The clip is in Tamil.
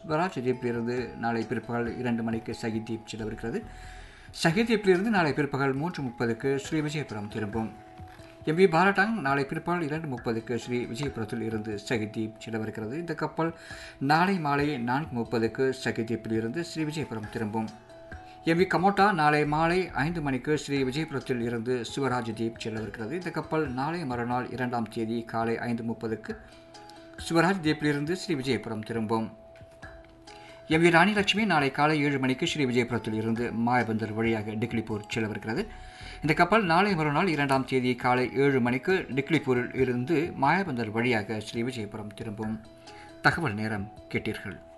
ஸ்வராஜ் தீப்பிலிருந்து நாளை பிற்பகல் 2 மணிக்கு சகிதீப் செல்லவிருக்கிறது. சகிதீப்பிலிருந்து நாளை பிற்பகல் 3:30க்கு ஸ்ரீ விஜயபுரம் திரும்பும். MV பாரடாங் நாளை பிற்பகல் 2:30க்கு ஸ்ரீ விஜயபுரத்தில் இருந்து சகிதீப் செல்லவிருக்கிறது. இந்த கப்பல் நாளை மாலை 4:30க்கு சகிதீப்பில் இருந்து ஸ்ரீ விஜயபுரம் திரும்பும். MV கமோட்டா நாளை மாலை 5 மணிக்கு ஸ்ரீ விஜயபுரத்தில் இருந்து சிவராஜ் தீப் செல்லவிருக்கிறது. இந்த கப்பல் நாளை மறுநாள் 2ஆம் தேதி காலை 5:30க்கு சிவராஜ் தீப்பிலிருந்து ஸ்ரீ விஜயபுரம் திரும்பும். MV ராணி லட்சுமி நாளை காலை 7 மணிக்கு ஸ்ரீ விஜயபுரத்தில் இருந்து மாயபந்தர் வழியாக டிக்லிபூர் செல்லவிருக்கிறது. இந்த கப்பல் நாளை மறுநாள் 2ஆம் தேதி காலை 7 மணிக்கு டிக்லிபூரில் இருந்து மாயபந்தர் வழியாக ஸ்ரீ விஜயபுரம் திரும்பும். தகவல் நேரம் கேட்டீர்கள்.